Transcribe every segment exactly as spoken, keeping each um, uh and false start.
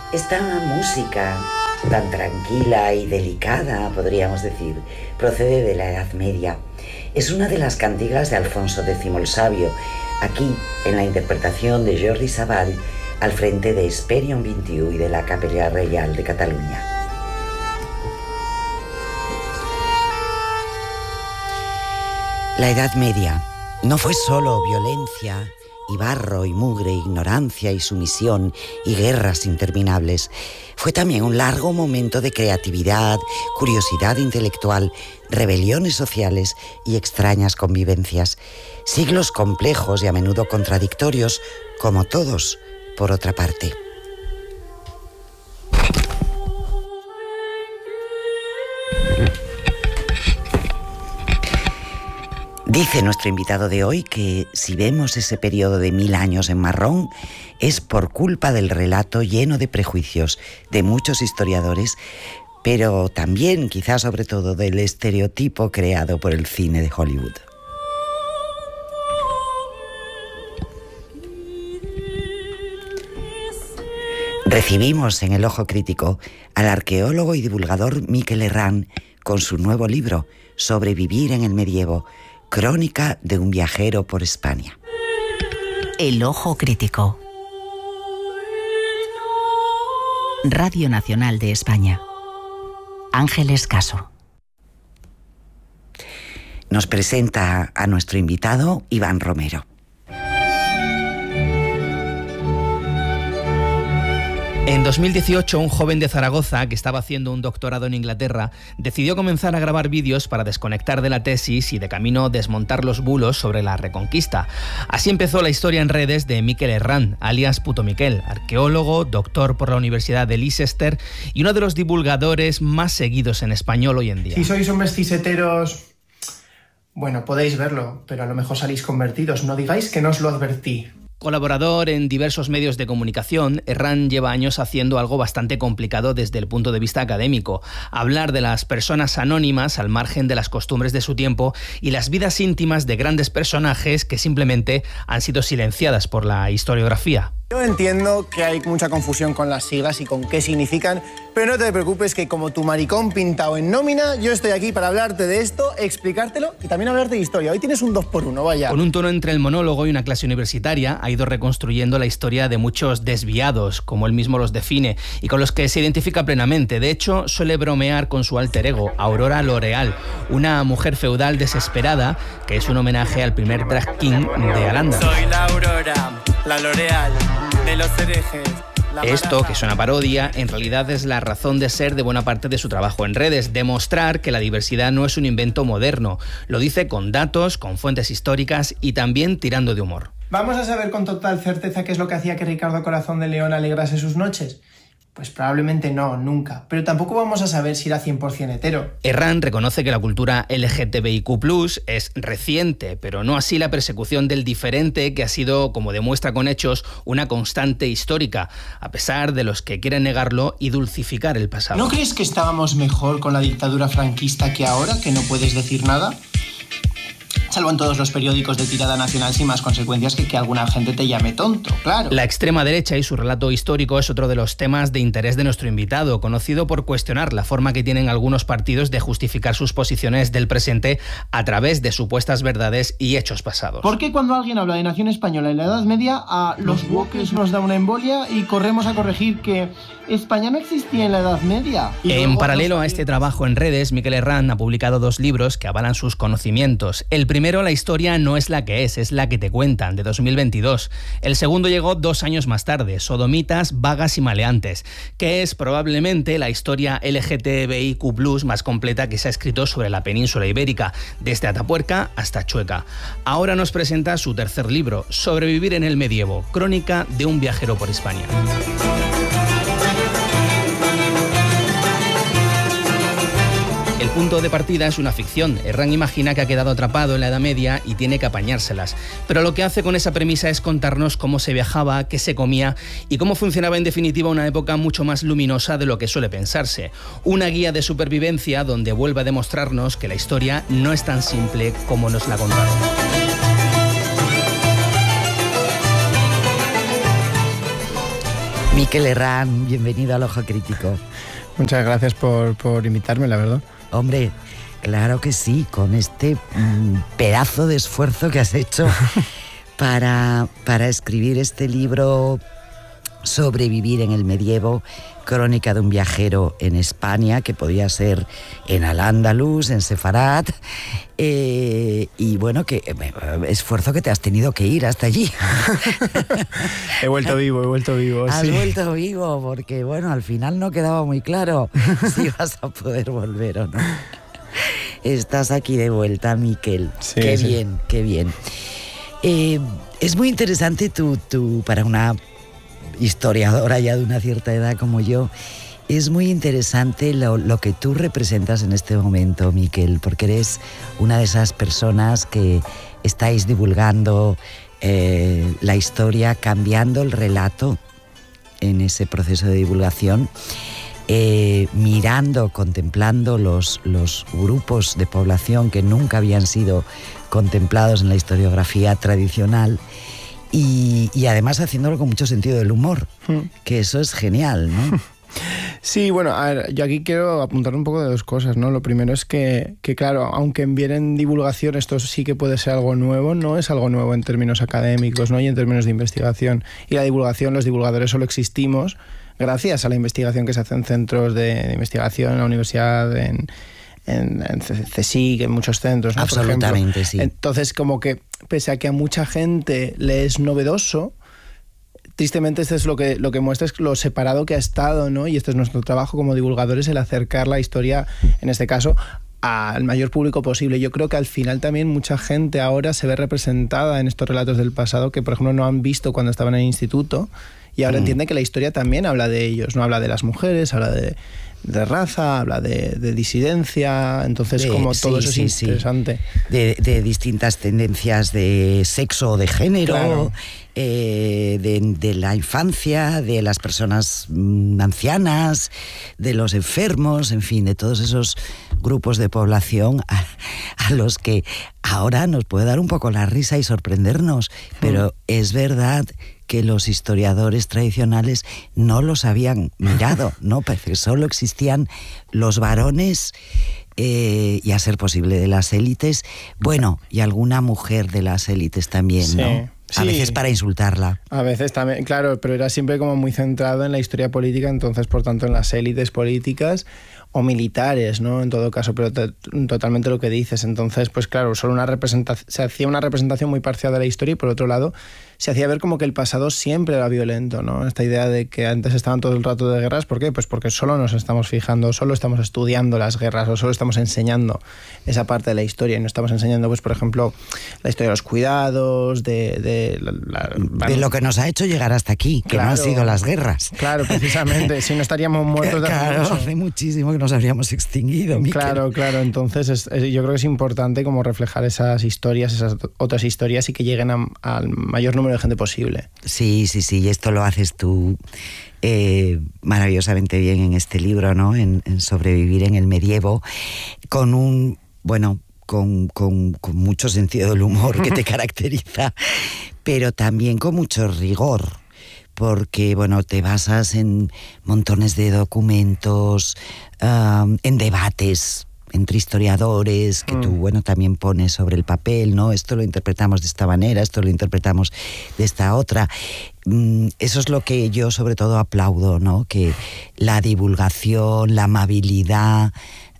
Esta música tan tranquila y delicada, podríamos decir, procede de la Edad Media. Es una de las cantigas de Alfonso décimo el Sabio, aquí en la interpretación de Jordi Savall al frente de Hesperion veintiuno y de la Capella Reial de Cataluña. La Edad Media no fue solo violencia y barro y mugre, ignorancia y sumisión y guerras interminables. Fue también un largo momento de creatividad, curiosidad intelectual, rebeliones sociales y extrañas convivencias. Siglos complejos y a menudo contradictorios, como todos, por otra parte. Dice nuestro invitado de hoy que si vemos ese periodo de mil años en marrón es por culpa del relato lleno de prejuicios de muchos historiadores, pero también, quizás sobre todo, del estereotipo creado por el cine de Hollywood. Recibimos en el Ojo Crítico al arqueólogo y divulgador Miquel Herrán con su nuevo libro Sobrevivir en el medievo, crónica de un viajero por España. El Ojo Crítico. Radio Nacional de España. Ángeles Caso. Nos presenta a nuestro invitado Iván Romero. En dos mil dieciocho, un joven de Zaragoza que estaba haciendo un doctorado en Inglaterra decidió comenzar a grabar vídeos para desconectar de la tesis y de camino desmontar los bulos sobre la Reconquista. Así empezó la historia en redes de Miquel Herrán, alias Puto Miquel, arqueólogo, doctor por la Universidad de Leicester y uno de los divulgadores más seguidos en español hoy en día. Si sois hombres ciseteros, bueno, podéis verlo, pero a lo mejor salís convertidos. No digáis que no os lo advertí. Colaborador en diversos medios de comunicación, Herrán lleva años haciendo algo bastante complicado desde el punto de vista académico: hablar de las personas anónimas al margen de las costumbres de su tiempo y las vidas íntimas de grandes personajes que simplemente han sido silenciadas por la historiografía. Yo entiendo que hay mucha confusión con las siglas y con qué significan, pero no te preocupes que como tu maricón pintado en nómina, yo estoy aquí para hablarte de esto, explicártelo y también hablarte de historia. Hoy tienes un dos por uno, vaya. Con un tono entre el monólogo y una clase universitaria, ha ido reconstruyendo la historia de muchos desviados, como él mismo los define, y con los que se identifica plenamente. De hecho, suele bromear con su alter ego, Aurora L'Oreal, una mujer feudal desesperada, que es un homenaje al primer drag king de Al-Ándalus. Soy la Aurora, la L'Oreal de los herejes. Esto, que es una parodia, en realidad es la razón de ser de buena parte de su trabajo en redes: demostrar que la diversidad no es un invento moderno. Lo dice con datos, con fuentes históricas y también tirando de humor. ¿Vamos a saber con total certeza qué es lo que hacía que Ricardo Corazón de León alegrase sus noches? Pues probablemente no, nunca. Pero tampoco vamos a saber si era cien por cien hetero. Herrán reconoce que la cultura L G T B I Q plus, es reciente, pero no así la persecución del diferente, que ha sido, como demuestra con hechos, una constante histórica, a pesar de los que quieren negarlo y dulcificar el pasado. ¿No crees que estábamos mejor con la dictadura franquista que ahora, que no puedes decir nada? Salvo en todos los periódicos de tirada nacional sin más consecuencias que que alguna gente te llame tonto, claro. La extrema derecha y su relato histórico es otro de los temas de interés de nuestro invitado, conocido por cuestionar la forma que tienen algunos partidos de justificar sus posiciones del presente a través de supuestas verdades y hechos pasados. ¿Por qué cuando alguien habla de nación española en la Edad Media a los woques nos da una embolia y corremos a corregir que España no existía en la Edad Media? En paralelo a este trabajo en redes, Miquel Herrán ha publicado dos libros que avalan sus conocimientos. El primero, La historia no es la que es, es la que te cuentan, de dos mil veintidós. El segundo llegó dos años más tarde, Sodomitas, vagas y maleantes, que es probablemente la historia L G T B I Q plus más completa que se ha escrito sobre la península ibérica, desde Atapuerca hasta Chueca. Ahora nos presenta su tercer libro, Sobrevivir en el medievo, crónica de un viajero por España. El punto de partida es una ficción. Herrán imagina que ha quedado atrapado en la Edad Media y tiene que apañárselas. Pero lo que hace con esa premisa es contarnos cómo se viajaba, qué se comía y cómo funcionaba en definitiva una época mucho más luminosa de lo que suele pensarse. Una guía de supervivencia donde vuelve a demostrarnos que la historia no es tan simple como nos la contaron. Miquel Herrán, bienvenido al Ojo Crítico. Muchas gracias por, por invitarme, la verdad. Hombre, claro que sí, con este mm, pedazo de esfuerzo que has hecho para, para escribir este libro Sobrevivir en el medievo, crónica de un viajero en España, que podía ser en Al-Ándalus, en Sefarat, eh, y bueno, que eh, esfuerzo que te has tenido que ir hasta allí. He vuelto vivo, he vuelto vivo. Has sí. vuelto vivo, porque bueno, al final no quedaba muy claro si vas a poder volver o no. Estás aquí de vuelta, Miquel. Sí, qué sí. bien, qué bien. Eh, es muy interesante tu, tu, para una historiadora ya de una cierta edad como yo, es muy interesante lo, lo que tú representas en este momento, Miquel, porque eres una de esas personas que estáis divulgando eh, la historia, cambiando el relato en ese proceso de divulgación, eh, mirando, contemplando los, los grupos de población que nunca habían sido contemplados en la historiografía tradicional. Y, y además haciéndolo con mucho sentido del humor, mm. que eso es genial, ¿no? Sí, bueno, a ver, yo aquí quiero apuntar un poco de dos cosas, ¿no? Lo primero es que, que, claro, aunque vienen divulgación, esto sí que puede ser algo nuevo, no es algo nuevo en términos académicos, ¿no? Y en términos de investigación. Y la divulgación, los divulgadores solo existimos gracias a la investigación que se hace en centros de, de investigación, en la universidad, en... en, en CSIC, en muchos centros, ¿no? Absolutamente, sí. Entonces, como que, pese a que a mucha gente le es novedoso, tristemente esto es lo que, lo que muestra es lo separado que ha estado, ¿no? Y este es nuestro trabajo como divulgadores, el acercar la historia, en este caso, al mayor público posible. Yo creo que al final también mucha gente ahora se ve representada en estos relatos del pasado que, por ejemplo, no han visto cuando estaban en el instituto, y ahora mm. entiende que la historia también habla de ellos, no habla de las mujeres, habla de, de raza, habla de, de disidencia, entonces de, como todo sí, eso sí, es interesante. Sí. De, de distintas tendencias de sexo o de género, claro. eh, de, de la infancia, de las personas mm, ancianas, de los enfermos, en fin, de todos esos grupos de población a, a los que ahora nos puede dar un poco la risa y sorprendernos, pero mm. es verdad que los historiadores tradicionales no los habían mirado, ¿no? Parece que solo existían los varones eh, y a ser posible de las élites, bueno, y alguna mujer de las élites también, sí. ¿no? A sí. veces para insultarla. A veces también, claro, pero era siempre como muy centrado en la historia política, entonces, por tanto, en las élites políticas o militares, ¿no? En todo caso, pero te, totalmente lo que dices. Entonces, pues claro, solo una representación, se hacía una representación muy parcial de la historia y, por otro lado, se hacía ver como que el pasado siempre era violento, ¿no? Esta idea de que antes estaban todo el rato de guerras, ¿por qué? Pues porque solo nos estamos fijando, solo estamos estudiando las guerras o solo estamos enseñando esa parte de la historia y no estamos enseñando, pues, por ejemplo, la historia de los cuidados, de... De, la, la, de lo que nos ha hecho llegar hasta aquí, que claro, no han sido las guerras. Claro, precisamente, si no estaríamos muertos de claro, hace, hace muchísimo que nos habríamos extinguido, Miquel. Claro, claro, entonces es, es, yo creo que es importante como reflejar esas historias, esas otras historias y que lleguen a, al mayor número de gente posible. Sí, sí, sí, y esto lo haces tú eh, maravillosamente bien en este libro, ¿no? En, en Sobrevivir en el medievo, con un, bueno, con, con, con mucho sentido del humor que te caracteriza, pero también con mucho rigor, porque, bueno, te basas en montones de documentos, um, en debates entre historiadores que tú, bueno, también pones sobre el papel, ¿no? Esto lo interpretamos de esta manera, esto lo interpretamos de esta otra. Eso es lo que yo sobre todo aplaudo, ¿no? Que la divulgación, la amabilidad,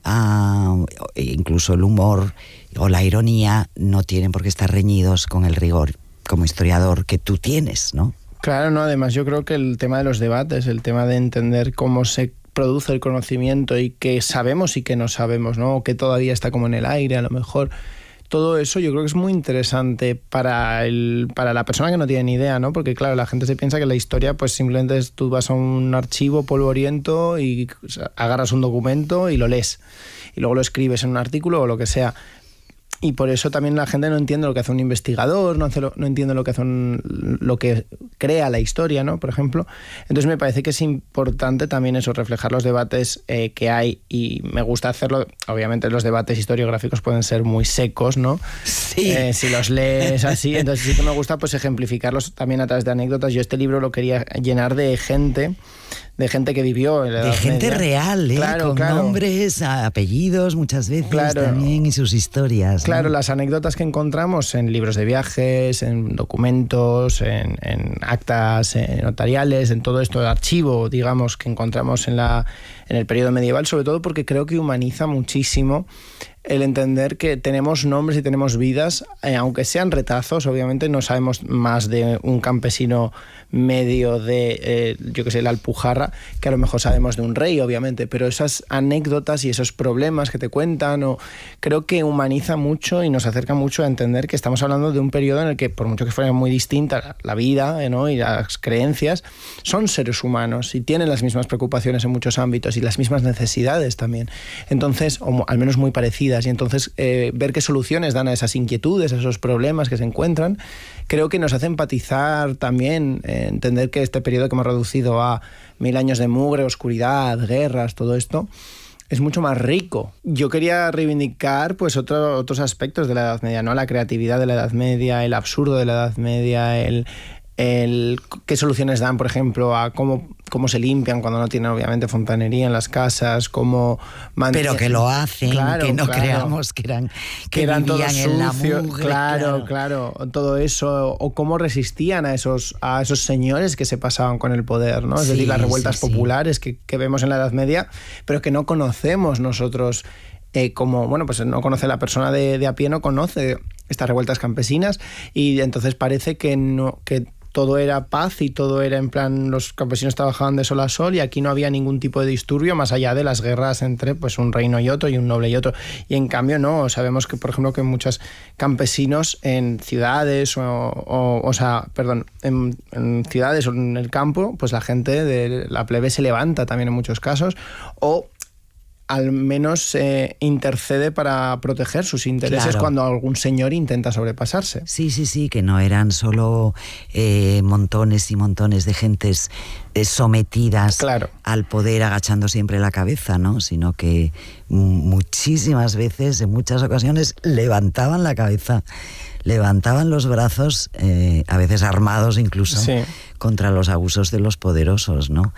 uh, incluso el humor o la ironía no tienen por qué estar reñidos con el rigor como historiador que tú tienes, ¿no? Claro, no, además yo creo que el tema de los debates, el tema de entender cómo se produce el conocimiento y que sabemos y que no sabemos, ¿no? O que todavía está como en el aire, a lo mejor. Todo eso yo creo que es muy interesante para el para la persona que no tiene ni idea, ¿no? Porque claro, la gente se piensa que la historia pues simplemente es, tú vas a un archivo polvoriento y o sea, agarras un documento y lo lees y luego lo escribes en un artículo o lo que sea. y por eso también la gente no entiende lo que hace un investigador, no, hace lo, no entiende lo que hace un, lo que crea la historia, ¿no? Por ejemplo. Entonces me parece que es importante también eso, reflejar los debates eh, que hay, y me gusta hacerlo. Obviamente los debates historiográficos pueden ser muy secos, ¿no? Sí. Eh, si los lees así, entonces sí que me gusta pues ejemplificarlos también a través de anécdotas. Yo este libro lo quería llenar de gente, de gente que vivió en la Edad De gente Media. real, ¿eh? Claro, Con claro. nombres, apellidos muchas veces Claro. también, y sus historias, ¿no? Claro, las anécdotas que encontramos en libros de viajes, en documentos, en, en actas en notariales, en todo esto de archivo, digamos, que encontramos en, la, en el periodo medieval, sobre todo porque creo que humaniza muchísimo el entender que tenemos nombres y tenemos vidas, eh, aunque sean retazos. Obviamente no sabemos más de un campesino medio de, eh, yo que sé, la Alpujarra, que a lo mejor sabemos de un rey, obviamente, pero esas anécdotas y esos problemas que te cuentan, o, creo que humaniza mucho y nos acerca mucho a entender que estamos hablando de un periodo en el que, por mucho que fuera muy distinta la vida, eh, ¿no? y las creencias, son seres humanos y tienen las mismas preocupaciones en muchos ámbitos y las mismas necesidades también. Entonces, o al menos muy parecidas. Y entonces eh, ver qué soluciones dan a esas inquietudes, a esos problemas que se encuentran, creo que nos hace empatizar también, eh, entender que este periodo que hemos reducido a mil años de mugre, oscuridad, guerras, todo esto, es mucho más rico. Yo quería reivindicar pues otro, otros aspectos de la Edad Media, ¿no? La creatividad de la Edad Media, el absurdo de la Edad Media, el... El, qué soluciones dan, por ejemplo, a cómo, cómo se limpian cuando no tienen obviamente fontanería en las casas, cómo mantienen... Pero que lo hacen, claro, que no claro. creamos que eran, que que eran todos vivían en la sucios, mugre, claro, claro, claro, todo eso, o cómo resistían a esos, a esos señores que se pasaban con el poder, ¿no? Es Sí, decir, las revueltas sí, sí. populares que, que vemos en la Edad Media, pero que no conocemos nosotros. Eh, como, bueno, pues no conoce la persona de, de a pie, no conoce estas revueltas campesinas, y entonces parece que no, que todo era paz y todo era en plan, los campesinos trabajaban de sol a sol y aquí no había ningún tipo de disturbio más allá de las guerras entre pues un reino y otro y un noble y otro. Y en cambio no, sabemos que por ejemplo que muchos campesinos en ciudades o, o, o sea, perdón, en, en ciudades o en el campo, pues la gente de la plebe se levanta también en muchos casos, o al menos eh, intercede para proteger sus intereses Claro. cuando algún señor intenta sobrepasarse. Sí, sí, sí, que no eran solo eh, montones y montones de gentes eh, sometidas Claro. al poder agachando siempre la cabeza, ¿no? Sino que muchísimas veces, en muchas ocasiones, levantaban la cabeza, levantaban los brazos, eh, a veces armados incluso, Sí. contra los abusos de los poderosos, ¿no?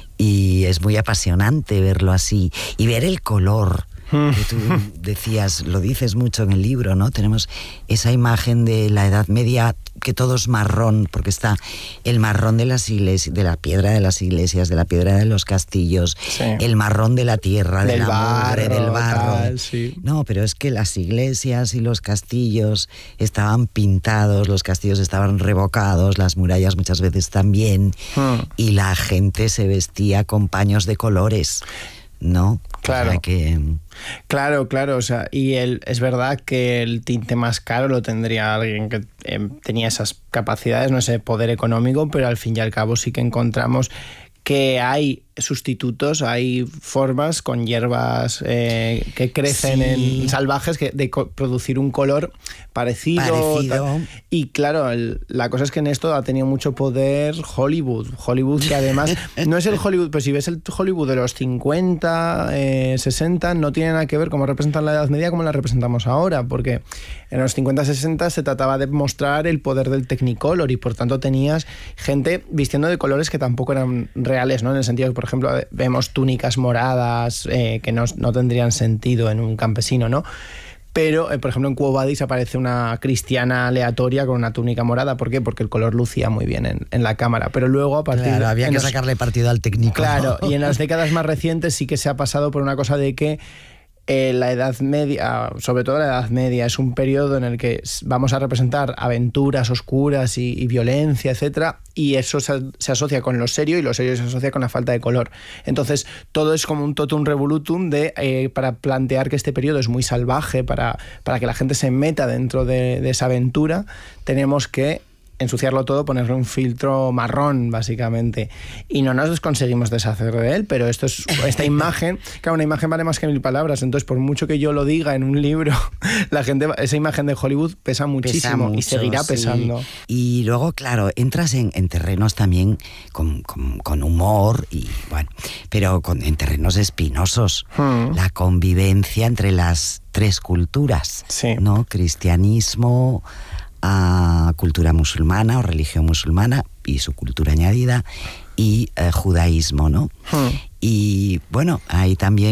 Y es muy apasionante verlo así y ver el color que tú decías, lo dices mucho en el libro, ¿no? Tenemos esa imagen de la Edad Media que todo es marrón, porque está el marrón de las iglesias, de la piedra de las iglesias, de la piedra de los castillos, Sí. el marrón de la tierra, de Del la barro, mugre, del barro. tal, sí. No, pero es que las iglesias y los castillos estaban pintados, los castillos estaban revocados, las murallas muchas veces también, Hmm. y la gente se vestía con paños de colores, ¿no? Claro. O sea que... Claro, claro, o sea, y el, es verdad que el tinte más caro lo tendría alguien que eh, tenía esas capacidades, no ese poder económico, pero al fin y al cabo sí que encontramos que hay sustitutos, hay formas con hierbas eh, que crecen Sí. en salvajes que, de co- producir un color parecido. Parecido. tal. Y claro, el- la cosa es que en esto ha tenido mucho poder Hollywood. Hollywood que además no es el Hollywood, pues si ves el Hollywood de los cincuenta, eh, sesenta, no tiene nada que ver cómo representan la Edad Media como la representamos ahora, porque en los cincuenta, sesenta se trataba de mostrar el poder del Technicolor y por tanto tenías gente vistiendo de colores que tampoco eran reales, ¿no? En el sentido que, por ejemplo, vemos túnicas moradas eh, que no, no tendrían sentido en un campesino, ¿no? Pero, eh, por ejemplo, en Quo Vadis aparece una cristiana aleatoria con una túnica morada. ¿Por qué? Porque el color lucía muy bien en, en la cámara. Pero luego, a partir Claro, de... había en que los- sacarle partido al técnico. Claro, y en las décadas más recientes sí que se ha pasado por una cosa de que eh, la Edad Media, sobre todo la Edad Media, es un periodo en el que vamos a representar aventuras oscuras y, y violencia, etcétera, y eso se, se asocia con lo serio y lo serio se asocia con la falta de color. Entonces, todo es como un totum revolutum de, eh, para plantear que este periodo es muy salvaje, para, para que la gente se meta dentro de, de esa aventura, tenemos que ensuciarlo todo, ponerle un filtro marrón, básicamente. Y no nos conseguimos deshacer de él, pero esto es esta imagen, claro, una imagen vale más que mil palabras, entonces por mucho que yo lo diga en un libro, la gente, esa imagen de Hollywood pesa muchísimo pesa mucho, y seguirá pesando. Sí. Y luego, claro, entras en, en terrenos también con, con, con humor, y bueno, pero con, en terrenos espinosos. Hmm. La convivencia entre las tres culturas, sí. ¿no? Cristianismo, a cultura musulmana o religión musulmana y su cultura añadida, y eh, judaísmo, ¿no? Hmm. Y bueno, hay también